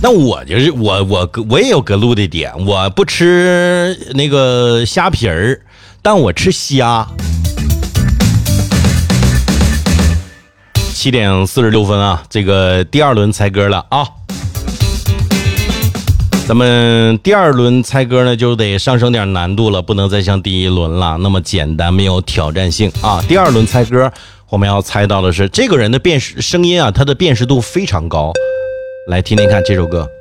但我就是我也有隔路的点，我不吃那个虾皮儿，但我吃虾。7点46分啊，这个第二轮猜歌了啊。咱们第二轮猜歌呢，就得上升点难度了，不能再像第一轮了那么简单，没有挑战性啊。第二轮猜歌，我们要猜到的是这个人的声音啊，他的辨识度非常高。来听听看这首歌。